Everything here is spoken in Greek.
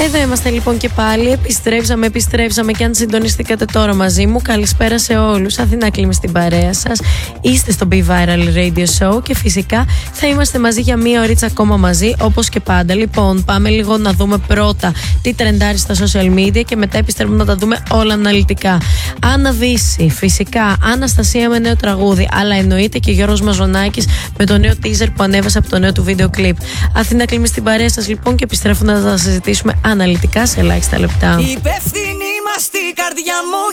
Εδώ είμαστε λοιπόν και πάλι. Επιστρέψαμε και αν συντονιστήκατε τώρα μαζί μου, καλησπέρα σε όλους. Αθηνά Κλίμη στην παρέα σας. Είστε στο Be Viral Radio Show και φυσικά θα είμαστε μαζί για μία ωρίτσα ακόμα μαζί, όπως και πάντα. Λοιπόν, πάμε λίγο να δούμε πρώτα τι τρεντάρει στα social media και μετά επιστρέφουμε να τα δούμε όλα αναλυτικά. Άννα Δύση, φυσικά. Αναστασία με νέο τραγούδι, αλλά εννοείται και Γιώργος Μαζονάκης με το νέο teaser που ανέβασε από το νέο του βίντεο κλιπ. Αθηνά Κλίμη στην παρέα σας λοιπόν και επιστρέφουμε να τα συζητήσουμε αναλυτικά σε ελάχιστα λεπτά. Υπεύθυνη μας στην καρδιά μου